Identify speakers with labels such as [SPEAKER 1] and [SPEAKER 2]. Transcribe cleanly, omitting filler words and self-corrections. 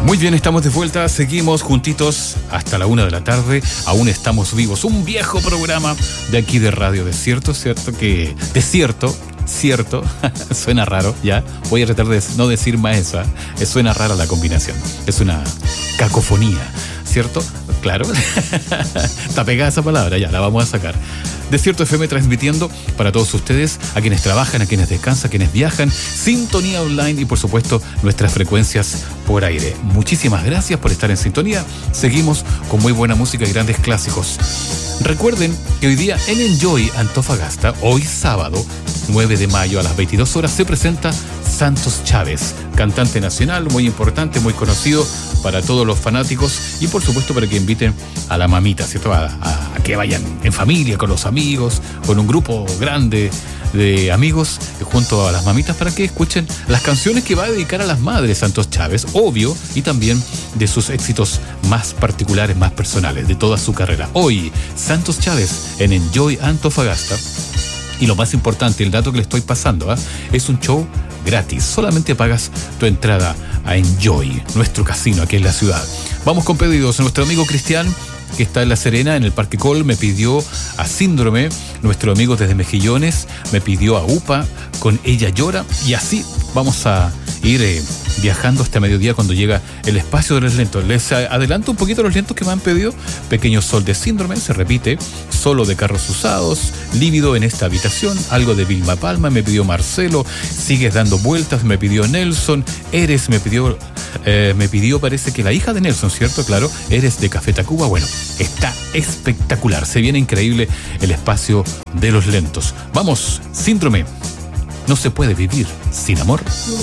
[SPEAKER 1] Muy bien, estamos de vuelta, seguimos juntitos hasta la 1 de la tarde, aún estamos vivos. Un viejo programa de aquí de Radio Desierto, ¿cierto? Que Desierto, cierto, suena raro, ya. Voy a tratar de no decir más esa, suena rara la combinación. Es una cacofonía, ¿cierto? Claro, está pegada esa palabra, ya, la vamos a sacar. Desierto FM transmitiendo para todos ustedes, a quienes trabajan, a quienes descansan, a quienes viajan, sintonía online y por supuesto nuestras frecuencias por aire. Muchísimas gracias por estar en sintonía. Seguimos con muy buena música y grandes clásicos. Recuerden que hoy día en Enjoy Antofagasta, hoy sábado 9 de mayo a las 22 horas, se presenta Santos Chávez, cantante nacional, muy importante, muy conocido para todos los fanáticos y por supuesto para que inviten a la mamita, ¿cierto? A que vayan en familia, con los amigos, con un grupo grande de amigos junto a las mamitas para que escuchen las canciones que va a dedicar a las madres Santos Chávez, obvio, y también de sus éxitos más particulares, más personales, de toda su carrera. Hoy, Santos Chávez en Enjoy Antofagasta. Y lo más importante, el dato que le estoy pasando, es un show gratis. Solamente pagas tu entrada a Enjoy, nuestro casino aquí en la ciudad. Vamos con pedidos. Nuestro amigo Cristian, que está en La Serena, en el Parque Col, me pidió a Síndrome. Nuestro amigo desde Mejillones me pidió a UPA con Ella Llora. Y así vamos a ir viajando hasta mediodía cuando llega el espacio de los lentos. Les adelanto un poquito los lentos que me han pedido. Pequeño Sol de Síndrome, se repite. Solo de Carros Usados. Lívido en esta habitación. Algo de Vilma Palma, me pidió Marcelo. Sigues dando vueltas, me pidió Nelson. Eres, me pidió parece que la hija de Nelson, ¿cierto? Claro, Eres de Café Tacuba. Bueno, está espectacular. Se viene increíble el espacio de los lentos. Vamos, Síndrome. No se puede vivir sin amor.